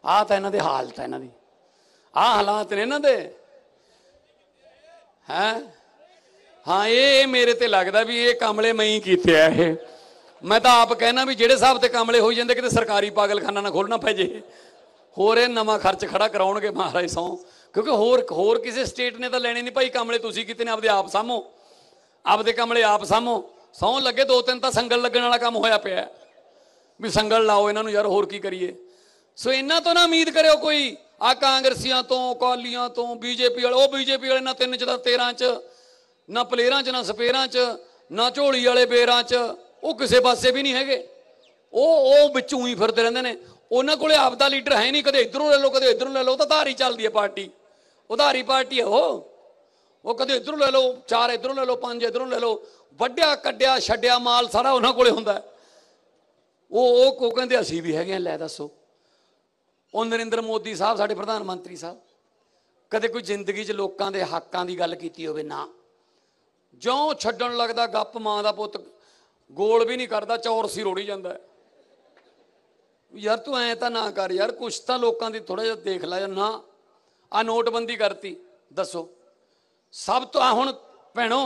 आ तो इन्हां दे हालत है, इन्हां दी आ हालात ने इन्हां दे हैं। हाँ ये मेरे ते लगदा भी ये कमले मैं ही कीते आ। ये मैं तो आप कहना भी ਜਿਹੜੇ ਹਿਸਾਬ ਤੇ ਕਮਲੇ ਹੋਈ ਜਾਂਦੇ ਕਿਤੇ ਸਰਕਾਰੀ ਪਾਗਲਖਾਨਾ ਨਾ ਖੋਲਣਾ ਪੈ ਜੇ, ਹੋਰ ਇਹ ਨਵਾਂ ਖਰਚ ਖੜਾ ਕਰਾਉਣਗੇ ਮਹਾਰਾਜ ਸੌ। ਕਿਉਂਕਿ ਹੋਰ ਕਿਸੇ ਸਟੇਟ ਨੇ ਤਾਂ ਲੈਣੇ ਨਹੀਂ ਭਾਈ ਕਮਲੇ, ਤੁਸੀਂ ਕਿਤੇ ਨੇ ਆਪਦੇ ਆਪ ਸਾਹਮੋ, ਆਪਦੇ ਕਮਲੇ ਆਪ ਸਾਹਮੋ। ਸੌਂ ਲੱਗੇ 2-3 ਤਾਂ ਸੰਗਲ ਲੱਗਣ ਵਾਲਾ ਕੰਮ ਹੋਇਆ ਪਿਆ ਵੀ ਸੰਗਲ ਲਾਓ ਇਹਨਾਂ ਨੂੰ ਯਾਰ, ਹੋਰ ਕੀ ਕਰੀਏ। ਸੋ ਇਹਨਾਂ ਤੋਂ ਨਾ ਉਮੀਦ ਕਰਿਓ ਕੋਈ ਆ ਕਾਂਗਰਸੀਆਂ ਤੋਂ, ਅਕਾਲੀਆਂ ਤੋਂ, ਬੀਜੇਪੀ ਵਾਲੇ। ਉਹ ਬੀਜੇਪੀ ਵਾਲੇ ਨਾ 3 ਚ ਤਾਂ 13 ਚ, ਨਾ ਪਲੇਰਾਂ ਚ, ਨਾ ਸਪੇਰਾਂ ਚ, ਨਾ ਝੋਲੀ ਵਾਲੇ ਬੇਰਾਂ ਚ, ਉਹ ਕਿਸੇ ਪਾਸੇ ਵੀ ਨਹੀਂ ਹੈਗੇ। ਉਹ ਵਿੱਚੋਂ ਹੀ ਫਿਰਦੇ ਰਹਿੰਦੇ ਨੇ। ਉਹਨਾਂ ਕੋਲੇ ਆਪਦਾ ਲੀਡਰ ਹੈ ਨਹੀਂ, ਕਦੇ ਇੱਧਰੋਂ ਲੈ ਲਓ ਕਦੇ ਇੱਧਰੋਂ ਲੈ ਲਓ। ਉਹ ਤਾਂ ਉਧਾਰੀ ਚੱਲਦੀ ਹੈ ਪਾਰਟੀ, ਉਧਾਰੀ ਪਾਰਟੀ ਹੈ ਉਹ ਕਦੇ ਇੱਧਰੋਂ ਲੈ ਲਓ 4 ਇੱਧਰੋਂ ਲੈ ਲਓ 5 ਇੱਧਰੋਂ ਲੈ ਲਓ। ਵੱਢਿਆ ਕੱਢਿਆ ਛੱਡਿਆ ਮਾਲ ਸਾਰਾ ਉਹਨਾਂ ਕੋਲੇ ਹੁੰਦਾ। ਉਹ ਕਹਿੰਦੇ ਅਸੀਂ ਵੀ ਹੈਗੇ ਆ। ਲੈ ਦੱਸੋ, ਉਹ ਨਰਿੰਦਰ ਮੋਦੀ ਸਾਹਿਬ ਸਾਡੇ ਪ੍ਰਧਾਨ ਮੰਤਰੀ ਸਾਹਿਬ ਕਦੇ ਕੋਈ ਜ਼ਿੰਦਗੀ 'ਚ ਲੋਕਾਂ ਦੇ ਹੱਕਾਂ ਦੀ ਗੱਲ ਕੀਤੀ ਹੋਵੇ? ਨਾ। ਜਿਉਂ ਛੱਡਣ ਲੱਗਦਾ ਗੱਪ, ਮਾਂ ਦਾ ਪੁੱਤ ਗੋਲ ਵੀ ਨਹੀਂ ਕਰਦਾ, ਚੌਰਸੀ ਰੋੜੀ ਜਾਂਦਾ। ਯਾਰ ਤੂੰ ਐਂ ਤਾਂ ਨਾ ਕਰ ਯਾਰ, ਕੁਛ ਤਾਂ ਲੋਕਾਂ ਦੀ ਥੋੜਾ ਜਿਹਾ ਦੇਖ ਲੈ। ਨਾ ਆ ਨੋਟਬੰਦੀ ਕਰਤੀ, ਦੱਸੋ ਸਭ ਤੋਂ। ਹੁਣ ਭੈਣੋ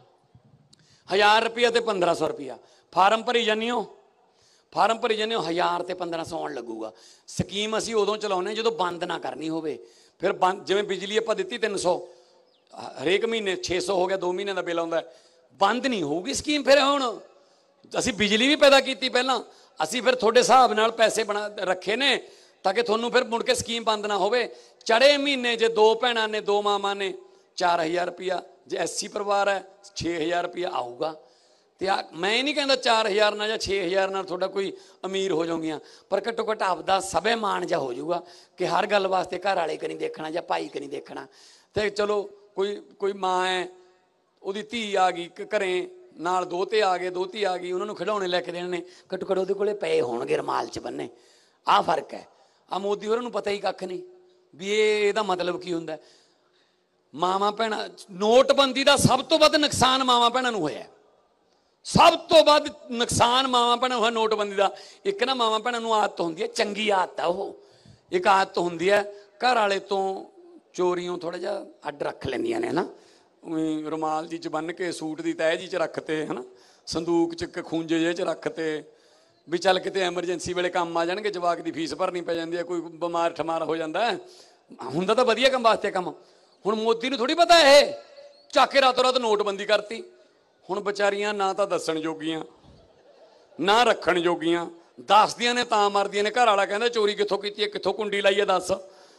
1000 ਰੁਪਇਆ ਤੇ 1500 ਰੁਪਇਆ ਫਾਰਮ ਭਰੀ ਜਾਂਦੀ ਹੋ, ਫਾਰਮ ਭਰੀ ਜਾਂਦੇ ਹੋ, 1000 ਤੇ 1500 ਆਉਣ ਲੱਗੂਗਾ। ਸਕੀਮ ਅਸੀਂ ਉਦੋਂ ਚਲਾਉਂਦੇ ਜਦੋਂ ਬੰਦ ਨਾ ਕਰਨੀ ਹੋਵੇ। ਫਿਰ ਬੰਦ, ਜਿਵੇਂ ਬਿਜਲੀ ਆਪਾਂ ਦਿੱਤੀ 300, ਹਰੇਕ ਮਹੀਨੇ 600 ਹੋ ਗਿਆ, 2 ਮਹੀਨਿਆਂ ਦਾ ਬਿੱਲ ਆਉਂਦਾ, ਬੰਦ ਨਹੀਂ ਹੋਊਗੀ ਸਕੀਮ। ਫਿਰ ਹੁਣ ਅਸੀਂ ਬਿਜਲੀ ਵੀ ਪੈਦਾ ਕੀਤੀ ਪਹਿਲਾਂ, ਅਸੀਂ ਫਿਰ ਤੁਹਾਡੇ ਹਿਸਾਬ ਨਾਲ ਪੈਸੇ ਬਣਾ ਰੱਖੇ ਨੇ ਤਾਂ ਕਿ ਤੁਹਾਨੂੰ ਫਿਰ ਮੁੜ ਕੇ ਸਕੀਮ ਬੰਦ ਨਾ ਹੋਵੇ। ਚੜੇ ਮਹੀਨੇ ਜੇ 2 ਭੈਣਾਂ ਨੇ 2 ਮਾਵਾਂ ਨੇ 4000 ਰੁਪਇਆ, ਜੇ ਐਸਸੀ ਪਰਿਵਾਰ ਹੈ 6000 ਰੁਪਇਆ ਆਊਗਾ। ਤੇ ਮੈਂ ਨਹੀਂ ਕਹਿੰਦਾ 4000 ਨਾਲ ਜਾਂ 6000 ਨਾਲ ਤੁਹਾਡਾ ਕੋਈ ਅਮੀਰ ਹੋ ਜਾਓਗੀਆਂ, ਪਰ ਘੱਟੋ ਘੱਟ ਆਪਦਾ ਸਵੈਮਾਨ ਜਿਹਾ ਹੋ ਜਾਊਗਾ ਕਿ ਹਰ ਗੱਲ ਵਾਸਤੇ ਘਰ ਵਾਲੇ ਕਿ ਨਹੀਂ ਦੇਖਣਾ ਜਾਂ ਭਾਈ ਕਿ ਨਹੀਂ ਦੇਖਣਾ। ਤੇ ਚਲੋ ਕੋਈ ਮਾਂ ਹੈ, ਉਹਦੀ ਧੀ ਆ ਗਈ ਘਰੇ, ਨਾਲ ਦੋਤੇ ਆ ਗਏ, ਦੋਤੀ ਆ ਗਈ, ਉਹਨਾਂ ਨੂੰ ਖਿਡੌਣੇ ਲੈ ਕੇ ਦੇਣੇ ਨੇ, ਘੱਟੋ ਘੱਟ ਉਹਦੇ ਕੋਲੇ ਪਏ ਹੋਣਗੇ ਰੁਮਾਲ 'ਚ ਬੰਨੇ। ਆਹ ਫਰਕ ਹੈ। ਆ ਮੋਦੀ ਹੋਰਾਂ ਨੂੰ ਪਤਾ ਹੀ ਕੱਖ ਨਹੀਂ ਵੀ ਇਹਦਾ ਮਤਲਬ ਕੀ ਹੁੰਦਾ। ਮਾਵਾਂ ਭੈਣਾਂ, ਨੋਟਬੰਦੀ ਦਾ ਸਭ ਤੋਂ ਵੱਧ ਨੁਕਸਾਨ ਮਾਵਾਂ ਭੈਣਾਂ ਨੂੰ ਹੋਇਆ। ਸਭ ਤੋਂ ਵੱਧ ਨੁਕਸਾਨ ਮਾਵਾਂ ਭੈਣਾਂ ਹੋਇਆ ਨੋਟਬੰਦੀ ਦਾ। ਇੱਕ ਨਾ ਮਾਵਾਂ ਭੈਣਾਂ ਨੂੰ ਆਦਤ ਹੁੰਦੀ ਹੈ, ਚੰਗੀ ਆਦਤ ਹੈ ਉਹ, ਇੱਕ ਆਦਤ ਹੁੰਦੀ ਹੈ ਘਰ ਵਾਲੇ ਤੋਂ ਚੋਰੀਆਂ ਥੋੜਾ ਜਿਹਾ ਅੱਡ ਰੱਖ ਲੈਂਦੀਆਂ ਨੇ ਨਾ, ਰੁਮਾਲ ਜੀ 'ਚ ਬੰਨ ਕੇ, ਸੂਟ ਦੀ ਤਹਿ ਜੀ 'ਚ ਰੱਖਤੇ, ਹੈ ਨਾ, ਸੰਦੂਕ 'ਚ ਖੂੰਜੇ ਜਿਹੇ 'ਚ ਰੱਖਤੇ ਵੀ ਚੱਲ ਕਿਤੇ ਐਮਰਜੈਂਸੀ ਵੇਲੇ ਕੰਮ ਆ ਜਾਣਗੇ। ਜਵਾਕ ਦੀ ਫੀਸ ਭਰਨੀ ਪੈ ਜਾਂਦੀ ਹੈ, ਕੋਈ ਬਿਮਾਰ ਠਮਾਰ ਹੋ ਜਾਂਦਾ, ਹੁੰਦਾ ਤਾਂ ਵਧੀਆ ਕੰਮ ਵਾਸਤੇ ਕੰਮ। ਹੁਣ ਮੋਦੀ ਨੂੰ ਥੋੜੀ ਪਤਾ ਇਹ ਚੱਕ ਕੇ ਰਾਤੋਂ ਰਾਤ ਨੋਟਬੰਦੀ ਕਰਤੀ। ਹੁਣ ਵਿਚਾਰੀਆਂ ਨਾ ਤਾਂ ਦੱਸਣ ਜੋਗੀਆਂ ਨਾ ਰੱਖਣ ਜੋਗੀਆਂ, ਦੱਸਦੀਆਂ ਨੇ ਤਾਂ ਮਰਦੀਆਂ ਨੇ। ਘਰ ਵਾਲਾ ਕਹਿੰਦਾ ਚੋਰੀ ਕਿੱਥੋਂ ਕੀਤੀ ਹੈ, ਕਿੱਥੋਂ ਕੁੰਡੀ ਲਾਈ ਹੈ, ਦੱਸ।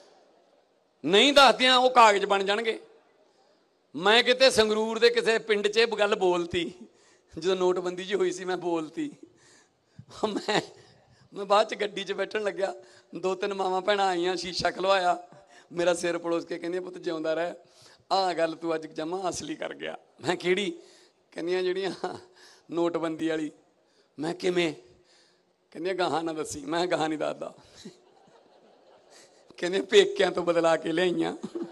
ਨਹੀਂ ਦੱਸਦੀਆਂ ਉਹ ਕਾਗਜ਼ ਬਣ ਜਾਣਗੇ। ਮੈਂ ਕਿਤੇ ਸੰਗਰੂਰ ਦੇ ਕਿਸੇ ਪਿੰਡ 'ਚ ਇਹ ਗੱਲ ਬੋਲਤੀ ਜਦੋਂ ਨੋਟਬੰਦੀ ਜੀ ਹੋਈ ਸੀ, ਮੈਂ ਬੋਲਤੀ। ਮੈਂ ਬਾਅਦ 'ਚ ਗੱਡੀ 'ਚ ਬੈਠਣ ਲੱਗਿਆ, 2-3 ਮਾਵਾਂ ਭੈਣਾਂ ਆਈਆਂ, ਸ਼ੀਸ਼ਾ ਖਲਵਾਇਆ, ਮੇਰਾ ਸਿਰ ਪੜੋਸ ਕੇ ਕਹਿੰਦੀਆਂ ਪੁੱਤ ਜਿਉਂਦਾ ਰਹਿ, ਆਹ ਗੱਲ ਤੂੰ ਅੱਜ ਜਮਾਂ ਅਸਲੀ ਕਰ ਗਿਆ। ਮੈਂ ਕਿਹੜੀ? ਕਹਿੰਦੀਆਂ ਜਿਹੜੀਆਂ ਨੋਟਬੰਦੀ ਵਾਲੀ। ਮੈਂ ਕਿਵੇਂ? ਕਹਿੰਦੀਆਂ ਗਾਹਾਂ ਨਾ ਦੱਸੀ। ਮੈਂ ਗਾਹਾਂ ਨਹੀਂ ਦੱਸਦਾ। ਕਹਿੰਦੇ ਪੇਕਿਆਂ ਤੋਂ ਬਦਲਾ ਕੇ ਲਿਆਈਆਂ।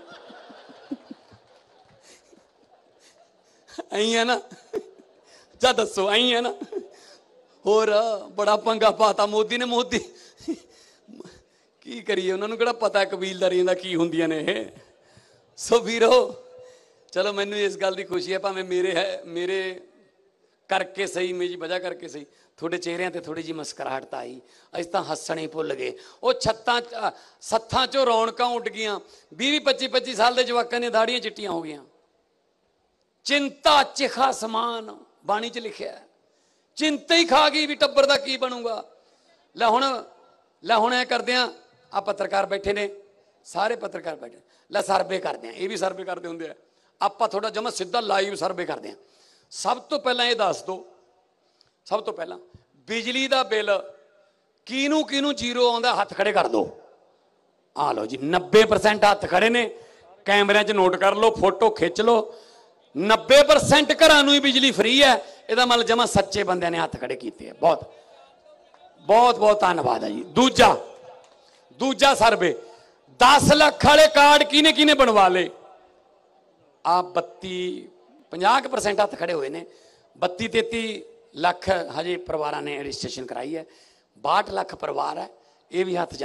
ਐਂ ਆ ਨਾ, ਜਾ ਦੱਸੋ, ਐਂ ਆ ਨਾ। ਹੋਰ ਬੜਾ ਪੰਗਾ ਪਾਤਾ ਮੋਦੀ ਨੇ। ਮੋਦੀ ਕੀ ਕਰੀਏ, ਉਹਨਾਂ ਨੂੰ ਕਿਹੜਾ ਪਤਾ ਕਬੀਲਦਾਰੀਆਂ ਦਾ ਕੀ ਹੁੰਦੀਆਂ ਨੇ ਇਹ। ਸੋ ਵੀਰੋ ਚਲੋ, ਮੈਨੂੰ ਇਸ ਗੱਲ ਦੀ ਖੁਸ਼ੀ ਹੈ, ਭਾਵੇਂ ਮੇਰੇ ਕਰਕੇ ਸਹੀ, ਮੇਰੀ ਵਜ੍ਹਾ ਕਰਕੇ ਸਹੀ, ਤੁਹਾਡੇ ਚਿਹਰਿਆਂ ਤੇ ਥੋੜੀ ਜਿਹੀ ਮੁਸਕਰਾਹਟ ਤਾਂ ਆਈ। ਅਸੀਂ ਤਾਂ ਹੱਸਣੇ ਭੁੱਲ ਗਏ। ਉਹ ਸੱਥਾਂ 'ਚੋਂ ਰੌਣਕਾਂ ਉੱਡ ਗਈਆਂ। 20-25 ਸਾਲ ਦੇ ਜਵਾਕਾਂ ਦੀਆਂ ਦਾੜੀਆਂ ਚਿੱਟੀਆਂ ਹੋ ਗਈਆਂ। ਚਿੰਤਾ ਚਿਖਾ ਸਮਾਨ ਬਾਣੀ 'ਚ ਲਿਖਿਆ। ਚਿੰਤਾ ਹੀ ਖਾ ਗਈ ਵੀ ਟੱਬਰ ਦਾ ਕੀ ਬਣੂਗਾ। ਲੈ ਹੁਣ ਐ ਕਰਦੇ ਆ, ਆ ਪੱਤਰਕਾਰ ਬੈਠੇ ਨੇ, ਸਾਰੇ ਪੱਤਰਕਾਰ ਬੈਠੇ, ਲੈ ਸਰਵੇ ਕਰਦੇ ਆ। ਇਹ ਵੀ ਸਰਵੇ ਕਰਦੇ ਹੁੰਦੇ ਆ। ਆਪਾਂ ਥੋੜਾ ਜਮਾ ਸਿੱਧਾ ਲਾਈਵ ਸਰਵੇ ਕਰਦੇ ਆ। ਸਭ ਤੋਂ ਪਹਿਲਾਂ ਇਹ ਦੱਸ ਦਿਓ, ਸਭ ਤੋਂ ਪਹਿਲਾਂ ਬਿਜਲੀ ਦਾ ਬਿੱਲ ਕਿਹਨੂੰ ਜ਼ੀਰੋ ਆਉਂਦਾ, ਹੱਥ ਖੜੇ ਕਰ ਦਿਓ। ਆ ਲਓ ਜੀ, 90% ਹੱਥ ਖੜੇ ਨੇ। ਕੈਮਰਿਆਂ 'ਚ ਨੋਟ ਕਰ ਲਓ, ਫੋਟੋ ਖਿੱਚ ਲਓ। 90% ਘਰਾਂ ਨੂੰ ਹੀ ਬਿਜਲੀ ਫ੍ਰੀ ਹੈ। ਇਹਦਾ ਮਤਲਬ ਜਮਾ ਸੱਚੇ ਬੰਦਿਆਂ ਨੇ ਹੱਥ ਖੜੇ ਕੀਤੇ ਆ। ਬਹੁਤ ਬਹੁਤ ਬਹੁਤ ਧੰਨਵਾਦ ਹੈ ਜੀ। ਦੂਜਾ ਸਰਵੇ, 10 ਲੱਖ ਵਾਲੇ ਕਾਰਡ ਕਿਹਨੇ ਬਣਵਾ ਲਏ? ਆ 50% ਹੱਥ ਖੜੇ ਹੋਏ ਨੇ। 32-33 ਲੱਖ ਹਜੇ ਪਰਿਵਾਰਾਂ ਨੇ ਰਜਿਸਟ੍ਰੇਸ਼ਨ ਕਰਾਈ ਹੈ। 62 ਲੱਖ ਪਰਿਵਾਰ ਹੈ, ਇਹ ਵੀ ਹੱਥ